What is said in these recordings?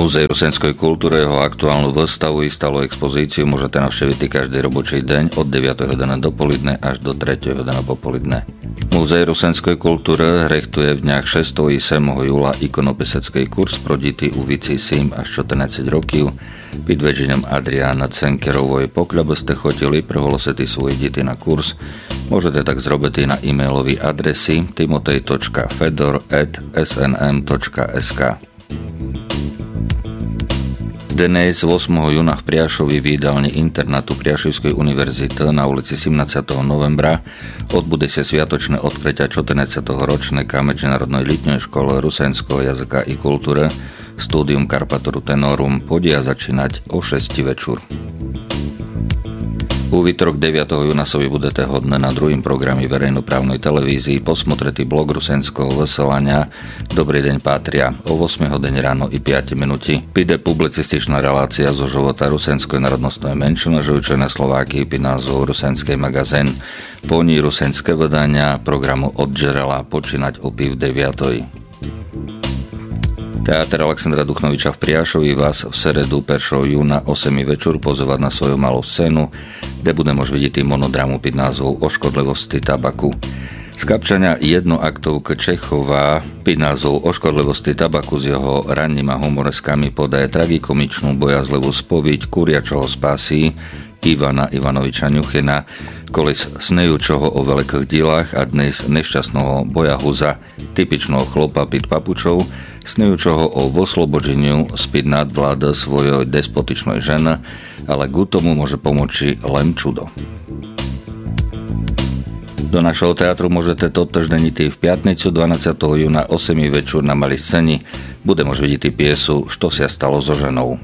Múzej rusenskej kultúry jeho aktuálnu výstavu i stálu expozíciu môžete navštíviť každý robočí deň od 9. hodiny dopoledne až do 3. hodiny popoludne. Múzej rusenskej kultúry rechtuje v dňach 6. i 7. júla ikonopisecký kurz pro deti u vici 7 až 14 rokov pod vedením Adriána Cenkerovej. Pokiaľ by ste chotili prehlosiť svoje deti na kurz, môžete tak zrobiť na e-mailovej adresi timotej.fedor@snm.sk. Dnes 8. júna v Priašovi v jedálni internátu Priašovskej univerzity na ulici 17. novembra odbude sa sviatočné odkrytia 14. ročníka Medzinárodnej letnej školy rusenského jazyka i kultúry Studium Carpatoru Tenorum podia začínať o 6 večer. U výtorok 9. júna sovi budete hodné na druhým programe verejnoprávnej televízii posmotretý blok rusenského veselania Dobrý deň Pátria o 8 hodine ráno i 5 minúti. Pide publicističná relácia zo života rusenskej národnostnej menšiny žijúcej na Slovákii pod názvom Rusenský magazín. Po ní rusenské vydania programu Od žerela počínať o 9. Teatr Alexandra Duchnoviča v Priašovi vás v stredu 1. júna o 7 večer pozývať na svoju malú scénu, kde bude môcť vidieť monodramu pod názvou O škodlivosti tabaku. Skapčania jednoaktovka Čechova pod názvou O škodlivosti tabaku s jeho rannými humoreskami podaje tragikomičnú bojazlivú spoviť kuriačoho spásí Ivana Ivanoviča Ňuchina, kolis snejúčoho o veľkých dielách a dnes nešťastného bojahuza, typičného chlopa pід papučou, snejúčoho o oslobodeniu spід nadvlády svojej despotičnej ženy, ale k tomu môže pomôcť len čudo. Do našeho teatru môžete totož deniti v piatnicu 12. júna o 8 večer na malej scéni. Bude môcť vidieť piesu Što sa stalo so ženou.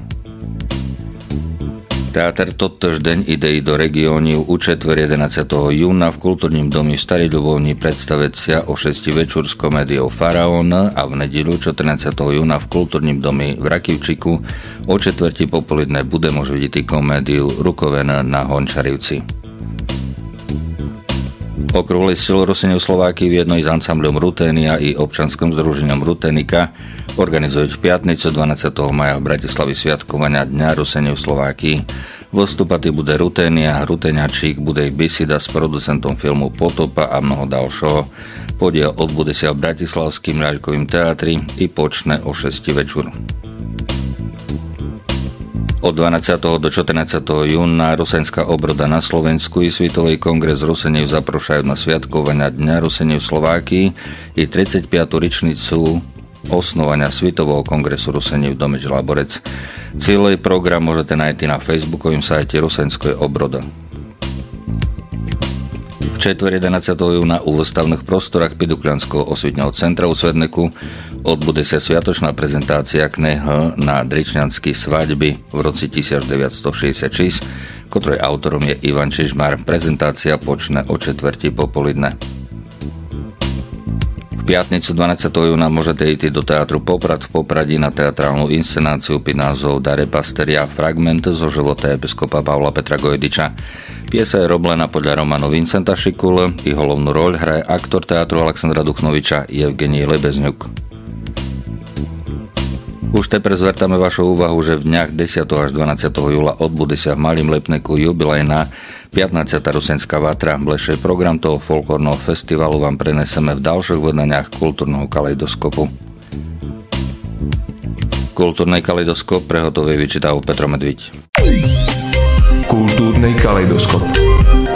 Teatr totož deň ide do regiónu u četver 11. júna v kultúrnym domu v Starej Ľubovni predstaviť sa o 6 večer s komédiou Faraón a v nedeľu 14. júna v kultúrnym domu v Rakivčiku o 4. popoludne bude môcť vidieť komédiu Rukoven na Hončarivci. Okrúhly sil Ruseňov Slováky v jednej s ansamblom Ruténia i občanským združením Ruténika organizujú v piatnicu 12. maja v Bratislavi sviatkovania Dňa Ruseňov Slováky. Vystúpať bude Ruténia, Ruteňačík, bude ich beseda s producentom filmu Potopa a mnoho ďalšieho. Podiel odbude sa v Bratislavským ľaľkovým teatri i počne o 6 večer. Od 12. do 14. júna Rusenská obroda na Slovensku i Svetový kongres Ruseňov zaprošajú na sviatkovania Dňa Ruseňov Slováky i 35. ročnicu osnovania Svetového kongresu Ruseňov v dome Želaborec. Celý program môžete nájsť na facebookovým sajte Rusenskej obrody. V četvrť 11. júna u výstavných prostorách Pidukľanského osvetného centra u Svedneku odbude sa sviatočná prezentácia knihy na dričňanské svadby v roci 1966, ktorej autorom je Ivan Čižmar. Prezentácia počne o 4. popoludne. V piatnicu 12. júna môžete ísť do teatru Poprad v Popradí na teatrálnu inscenáciu pod názvom Dare Pasteria fragment zo života episkopa Pavla Petra Gojdiča. Piesa je roblená podľa románu Vincenta Šikule i hlavnú roľ hraje aktor teatru Alexandra Duchnoviča Evgenij Lebezňuk. Už teper zvertáme vašu úvahu, že v dňach 10. až 12. júla odbude sa v Malým Lepneku jubilejná 15. Rusenská vatra. Blešej program toho folklórneho festivalu vám preneseme v ďalších vydaniach Kultúrneho kaleidoskopu. Kultúrny kaleidoskop prehotovuje vyčítajú Petro Medviť. Kultúrny kaleidoskop.